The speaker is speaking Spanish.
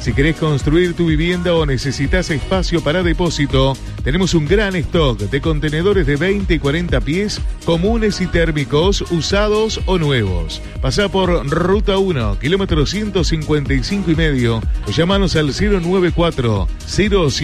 Si querés construir tu vivienda o necesitas espacio para depósito, tenemos un gran stock de contenedores de 20 y 40 pies, comunes y térmicos, usados o nuevos. Pasá por Ruta 1, kilómetro 155 y medio, o llamanos al 094 07